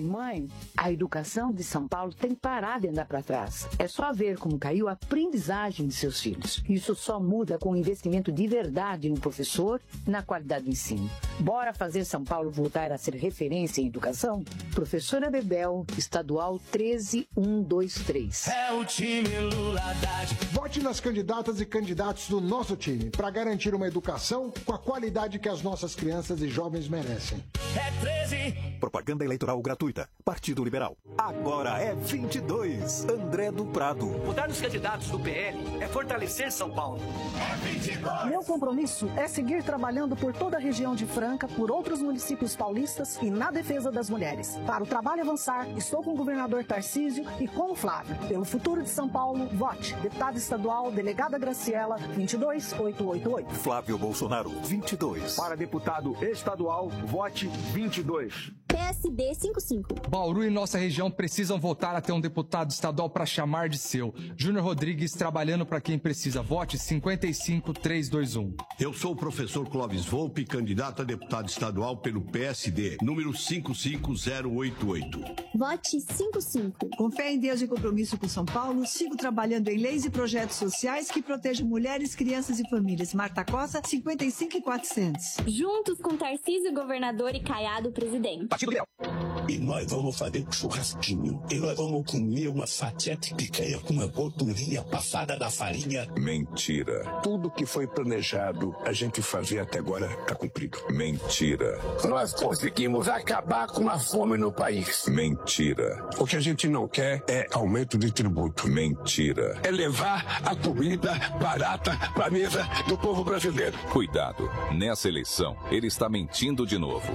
e mãe, a educação de São Paulo tem parado de andar para trás. É só ver como caiu a aprendizagem de seus filhos. Isso só muda com investimento de verdade no professor, na qualidade do ensino. Bora fazer São Paulo voltar a ser referência em educação? Professora Bebel, Estadual 13123. É o time Lula Haddad. Vote nas candidatas e candidatos do nosso time para garantir uma educação com a qualidade que as nossas crianças e jovens merecem. É 13. Propaganda eleitoral gratuita. Partido Liberal. Agora é 22. André do Prado. Votar nos candidatos do PL é fortalecer São Paulo. É 22. Meu compromisso é seguir trabalhando por toda a região de Franca, por outros municípios paulistas e na defesa das mulheres. Para o trabalho avançar, estou com o governador Tarcísio e com o Flávio. Pelo futuro de São Paulo, vote. Deputada estadual, delegada Graciela, 22888. Flávio Bolsonaro, 22. Para deputado estadual, vote 22. PSD 55. Bauru e nossa região precisam voltar a ter um deputado estadual para chamar de seu. Júnior Rodrigues trabalhando para quem precisa. Vote 55321. Eu sou o professor Clóvis Volpe, candidato a deputado estadual pelo PSD, número 55088. Vote 55. Com fé em Deus e compromisso com São Paulo, sigo trabalhando em leis e projetos sociais que protejam mulheres, crianças e famílias. Marta Costa, 55400. Juntos com Tarcísio, governador, e Caiado, presidente. Partido Liberal. E nós vamos fazer um churrasquinho. E nós vamos comer uma fatia de picanha com uma gordurinha passada da farinha. Mentira. Tudo que foi planejado a gente fazer até agora está cumprido. Mentira. Nós conseguimos acabar com a fome no país. Mentira. O que a gente não quer é aumento de tributo. Mentira. É levar a comida barata para a mesa do povo brasileiro. Cuidado. Nessa eleição, ele está mentindo de novo.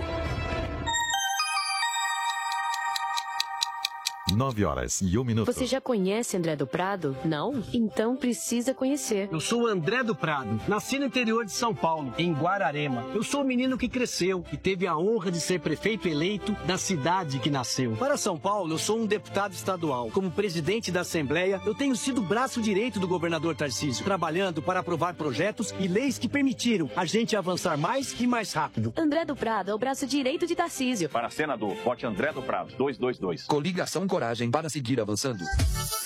9h01. Você já conhece André do Prado? Não? Então precisa conhecer. Eu sou o André do Prado, nasci no interior de São Paulo, em Guararema. Eu sou o menino que cresceu e teve a honra de ser prefeito eleito da cidade que nasceu. Para São Paulo, eu sou um deputado estadual. Como presidente da Assembleia, eu tenho sido o braço direito do governador Tarcísio, trabalhando para aprovar projetos e leis que permitiram a gente avançar mais e mais rápido. André do Prado é o braço direito de Tarcísio. Para senador, vote André do Prado, 222. Coligação Coragem para seguir avançando.